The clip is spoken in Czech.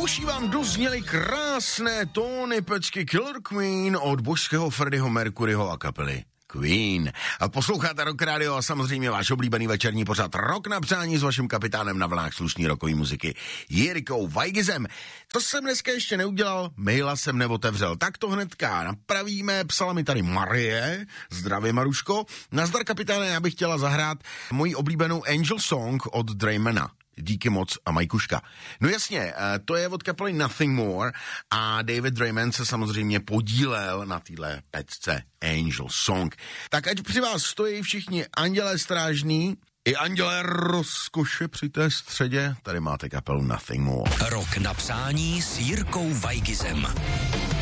uší vám dozněly krásné tóny pecky Killer Queen od božského Freddieho Mercuryho a kapely Queen. A posloucháte Rock Radio a samozřejmě váš oblíbený večerní pořad Rock na přání s vaším kapitánem na vlnách slušný rokový muziky Jirkou Weigizem. To jsem dneska ještě neudělal, maila jsem neotevřel. Tak to hnedka napravíme, psala mi tady Marie, zdravě Maruško. Nazdar kapitáne, já bych chtěla zahrát moji oblíbenou Angel Song od Draymana. Díky moc a Majkuška. No jasně, to je od kapely Nothing More a David Drayman se samozřejmě podílel na téhle pecce Angel Song. Tak ať při vás stojí všichni andělé strážný i andělé rozkoše při té středě, tady máte kapelu Nothing More. Rock na přání s Jirkou Weigizem.